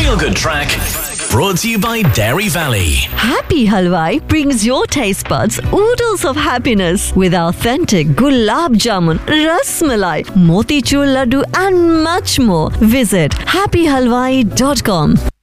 feel-good track brought to you by Dairy Valley. Happy Halwai brings your taste buds oodles of happiness with authentic gulab jamun, ras malai, motichur laddu and much more. Visit happyhalwai.com.